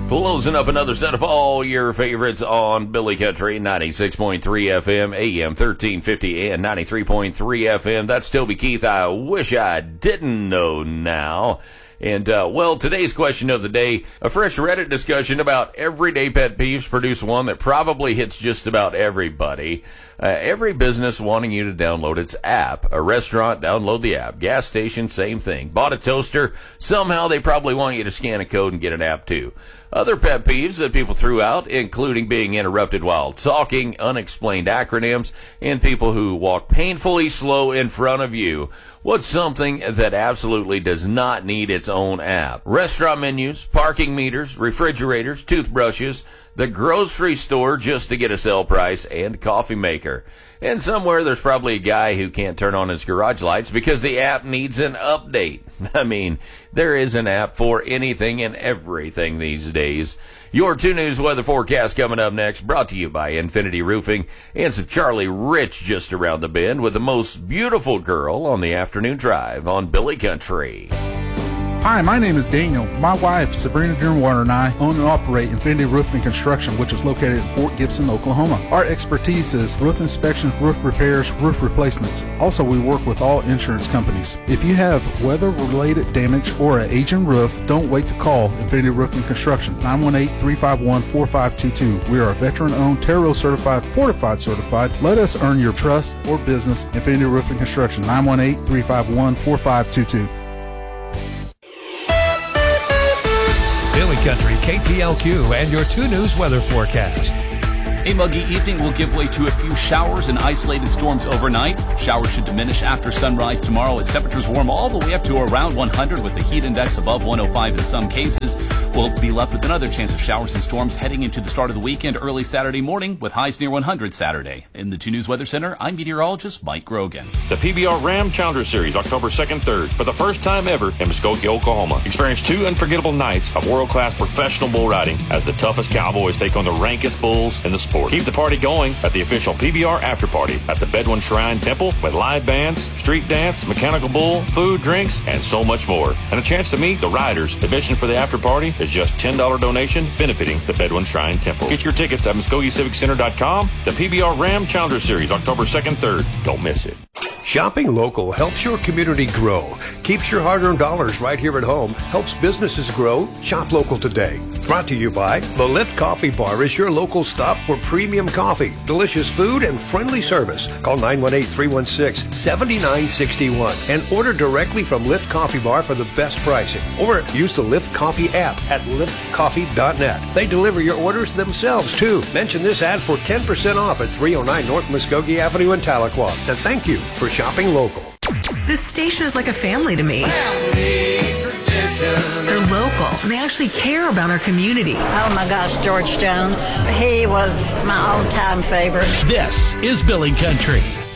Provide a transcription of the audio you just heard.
Closing up another set of all your favorites on Billy Country, 96.3 FM, AM 1350, and 93.3 FM. That's Toby Keith. I wish I didn't know now. And, today's question of the day, a fresh Reddit discussion about everyday pet peeves produced one that probably hits just about everybody. Every business wanting you to download its app. A restaurant, download the app. Gas station, same thing. Bought a toaster, somehow they probably want you to scan a code and get an app too. Other pet peeves that people threw out, including being interrupted while talking, unexplained acronyms, and people who walk painfully slow in front of you. What's something that absolutely does not need its own app? Restaurant menus, parking meters, refrigerators, toothbrushes, the grocery store just to get a sale price, and coffee maker. And somewhere there's probably a guy who can't turn on his garage lights because the app needs an update. I mean, there is an app for anything and everything these days. Your 2 News weather forecast coming up next, brought to you by Infinity Roofing, and some Charlie Rich just around the bend with the most beautiful girl on the afternoon drive on Billy Country. Hi, my name is Daniel. My wife, Sabrina Dearwater, and I own and operate Infinity Roofing and Construction, which is located in Fort Gibson, Oklahoma. Our expertise is roof inspections, roof repairs, roof replacements. Also, we work with all insurance companies. If you have weather-related damage or an aging roof, don't wait to call Infinity Roofing and Construction, 918-351-4522. We are a veteran-owned, Terro certified, fortified certified. Let us earn your trust or business. Infinity Roofing and Construction, 918-351-4522. Billy Country, KPLQ, and your 2 News weather forecast. A muggy evening will give way to a few showers and isolated storms overnight. Showers should diminish after sunrise tomorrow as temperatures warm all the way up to around 100 with the heat index above 105 in some cases. We'll be left with another chance of showers and storms heading into the start of the weekend early Saturday morning with highs near 100 Saturday. In the 2 News Weather Center, I'm meteorologist Mike Grogan. The PBR Ram Challenger Series, October 2nd, 3rd, for the first time ever in Muskogee, Oklahoma. Experience 2 unforgettable nights of world-class professional bull riding as the toughest cowboys take on the rankest bulls in the sport. Keep the party going at the official PBR After Party at the Bedouin Shrine Temple with live bands, street dance, mechanical bull, food, drinks, and so much more. And a chance to meet the riders. Admission for the after party is just $10 donation benefiting the Bedouin Shrine Temple. Get your tickets at MuskogeeCivicCenter.com. The PBR Ram Challenger Series, October 2nd, 3rd. Don't miss it. Shopping local helps your community grow, keeps your hard-earned dollars right here at home, helps businesses grow. Shop local today. Brought to you by The Lift Coffee Bar is your local stop for premium coffee, delicious food, and friendly service. Call 918-316-7961 and order directly from Lift Coffee Bar for the best pricing. Or use the Lift Coffee app at liftcoffee.net. They deliver your orders themselves, too. Mention this ad for 10% off at 309 North Muskogee Avenue in Tahlequah. And thank you for shopping local. This station is like a family to me. They're local, and they actually care about our community. Oh my gosh, George Jones. He was my all-time favorite. This is Billy Country.